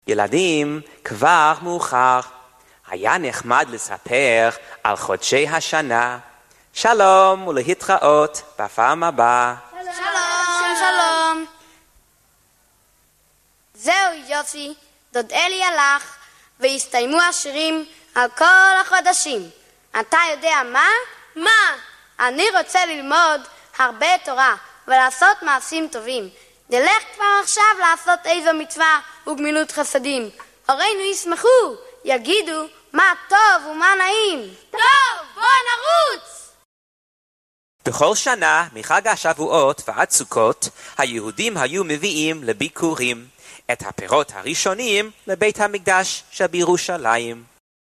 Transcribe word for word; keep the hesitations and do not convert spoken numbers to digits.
ילדים, כבר מאוחר. היה נחמד לספר על חודשי השנה. שלום ולהתראות בפעם הבאה. שלום. שלום. שלום. זהו יופי, דוד אלי הלך, והסתיימו השירים על כל החודשים. אתה יודע מה? מה? אני רוצה ללמוד הרבה תורה ולעשות מעשים טובים. נלך כבר עכשיו לעשות איזו מצווה וגמילות חסדים. הורינו ישמחו, יגידו מה טוב ומה נעים. טוב, בוא נרוץ! בכל שנה, מחג השבועות ועד סוכות, היהודים היו מביאים לביקורים את הפירות הראשונים לבית המקדש שבירושלים.